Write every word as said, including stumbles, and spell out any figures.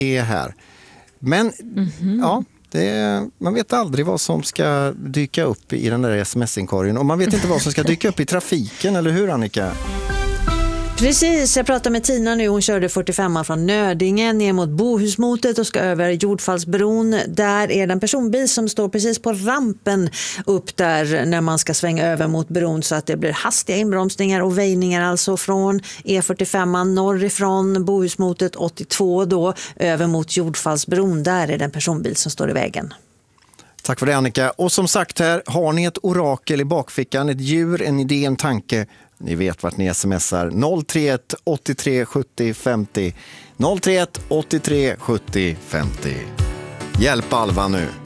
är här. Men mm-hmm. ja, det, man vet aldrig vad som ska dyka upp i den där sms-inkorgen. Och man vet inte vad som ska dyka upp i trafiken, eller hur Annika? Precis, jag pratade med Tina nu. Hon körde fyrtiofem från Nödingen ner mot Bohusmotet och ska över Jordfallsbron. Där är det en personbil som står precis på rampen upp där när man ska svänga över mot bron, så att det blir hastiga inbromsningar och väjningar alltså från E fyrtiofem norrifrån Bohusmotet åttiotvå då över mot Jordfallsbron. Där är det en personbil som står i vägen. Tack för det Annika. Och som sagt här, har ni ett orakel i bakfickan, ett djur, en idé, en tanke, ni vet vart ni smsar noll tre ett åttiotre sjuttio femtio noll tre ett åttiotre sjuttio femtio. Hjälp Alva nu.